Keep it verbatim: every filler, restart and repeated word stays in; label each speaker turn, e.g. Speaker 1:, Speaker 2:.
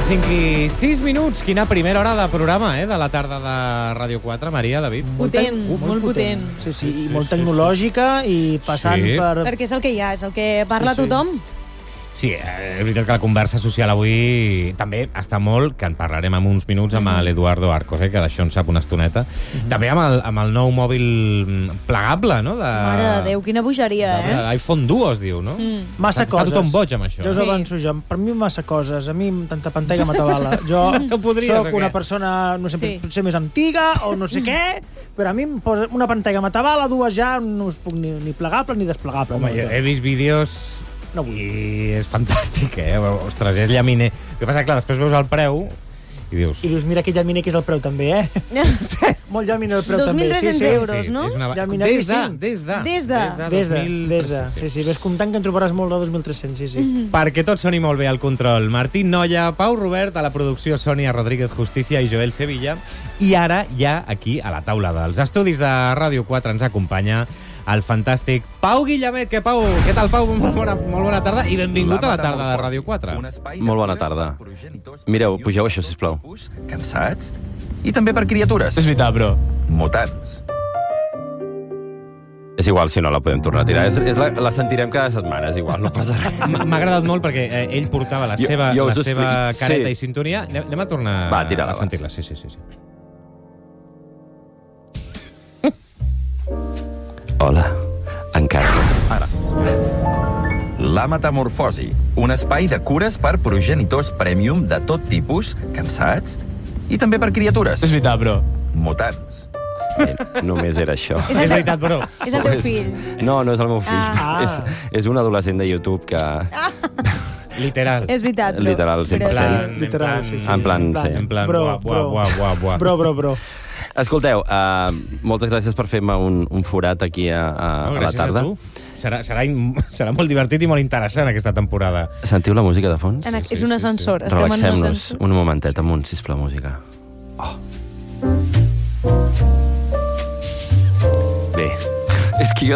Speaker 1: les cinc i sis minuts. Quina primera hora de programa, eh, de la tarda de Ràdio quatre, Maria, David.
Speaker 2: Potent,
Speaker 3: Uf,
Speaker 2: molt potent.
Speaker 3: Sí, sí,
Speaker 1: Sí,
Speaker 3: i molt
Speaker 1: sí,
Speaker 3: tecnològica i passant
Speaker 1: Sí.
Speaker 3: per...
Speaker 2: Perquè és el que hi ha, és el que parla
Speaker 3: Sí, sí.
Speaker 2: tothom.
Speaker 1: Sí, eh, és veritat que la conversa social avui també està molt, que en parlarem en uns minuts amb l'Eduardo Arcos, eh, que d'això en sap una estoneta. Mm-hmm. També amb el, amb el nou mòbil plegable, no? De,
Speaker 2: Mare de Déu, quina bogeria,
Speaker 1: de,
Speaker 2: eh?
Speaker 1: de iPhone Duo, es diu, no?
Speaker 2: Mm.
Speaker 3: Massa
Speaker 1: Està
Speaker 3: coses.
Speaker 1: tothom boig amb això.
Speaker 3: Jo us
Speaker 2: Sí.
Speaker 3: avanço jo. Per mi massa coses. A mi tanta pantalla m'atabala. Jo
Speaker 1: No podries, o
Speaker 3: soc
Speaker 1: què?
Speaker 3: una persona, no sé,
Speaker 2: Sí.
Speaker 3: potser més antiga o no sé què, però a mi em posa una pantalla m'atabala, dues ja no us puc ni, ni plegable ni desplegable.
Speaker 1: Home,
Speaker 3: no,
Speaker 1: jo he vist vídeos
Speaker 3: No vull.
Speaker 1: i és fantàstic, eh? Ostres, és llaminer. El que passa, clar, després veus el preu i dius...
Speaker 3: I dius, mira que llaminer que és el preu també, eh? Molt llaminer el preu
Speaker 2: dos mil
Speaker 3: també.
Speaker 2: tres-cents
Speaker 3: sí, sí.
Speaker 2: euros, no?
Speaker 1: És una...
Speaker 3: Ja
Speaker 1: Des de,
Speaker 3: mineríssim.
Speaker 1: des de.
Speaker 2: Des de.
Speaker 3: Des de,
Speaker 1: dos mil
Speaker 3: des de.
Speaker 1: tres-cents,
Speaker 3: Sí, sí, ves comptant que en trobaràs molt de dos mil tres-cents, sí, sí.
Speaker 2: Mm-hmm.
Speaker 1: Perquè tot soni molt bé al control. Martín Noya, Pau Robert, a la producció Sònia Rodríguez Justicia i Joel Sevilla. I ara, ja aquí, a la taula dels estudis de Ràdio quatre, ens acompanya el fantàstic Pau Guillamet. Que, Pau, què tal, Pau? Molt bona, molt bona tarda i benvingut a la tarda de Ràdio quatre.
Speaker 4: Molt bona tarda. Mireu, pugeu això, sisplau.
Speaker 5: Cansats? I també per criatures.
Speaker 4: És veritat, bro.
Speaker 5: Mutants.
Speaker 4: És igual si no la podem tornar a tirar. És, és la, la sentirem cada setmana, és igual, no passa res.
Speaker 1: M- M'ha agradat molt perquè eh, ell portava la
Speaker 4: Jo-
Speaker 1: seva,
Speaker 4: jo
Speaker 1: la
Speaker 4: us ho
Speaker 1: seva
Speaker 4: explico.
Speaker 1: careta
Speaker 4: Sí.
Speaker 1: i sintonia. Anem, anem a tornar
Speaker 4: Va, tira-la,
Speaker 1: a
Speaker 4: va.
Speaker 1: sentir-la. Sí, sí, sí, sí.
Speaker 4: Hola, encara.
Speaker 5: Ara. La Metamorfosi, un espai de cures per progenitors premium de tot tipus, cansats, i també per criatures.
Speaker 4: És veritat, bro.
Speaker 5: Mutants.
Speaker 4: Eh, només era això.
Speaker 2: És
Speaker 1: És
Speaker 2: el,
Speaker 1: veritat, bro.
Speaker 2: és el teu fill.
Speaker 4: No, no és el meu fill.
Speaker 2: Ah.
Speaker 4: És, és un adolescent de YouTube que...
Speaker 1: Literal.
Speaker 2: És veritat, bro.
Speaker 4: Literal, cent per
Speaker 2: Però
Speaker 4: cent.
Speaker 2: sí.
Speaker 1: En
Speaker 3: Literal,
Speaker 1: plan-
Speaker 3: sí, sí.
Speaker 4: En plan, sí.
Speaker 1: En plan,
Speaker 3: Bro,
Speaker 1: buah, buah,
Speaker 3: bro.
Speaker 1: buah, buah, buah.
Speaker 3: Bro, bro, bro.
Speaker 4: Escolteu, uh, moltes gràcies per fer-me un, un forat aquí a, a,
Speaker 1: No,
Speaker 4: a la
Speaker 1: gràcies
Speaker 4: tarda.
Speaker 1: a tu. Serà, serà, in- serà molt divertit i molt interessant aquesta temporada.
Speaker 4: Sentiu la música de fons?
Speaker 2: En,
Speaker 1: Sí,
Speaker 2: és
Speaker 1: sí,
Speaker 2: un
Speaker 1: sí,
Speaker 2: ascensor.
Speaker 1: sí.
Speaker 2: Estem en un
Speaker 4: Relaxem-nos
Speaker 2: ascensor.
Speaker 4: un momentet amunt, sisplau, música. Oh. Bé, és que jo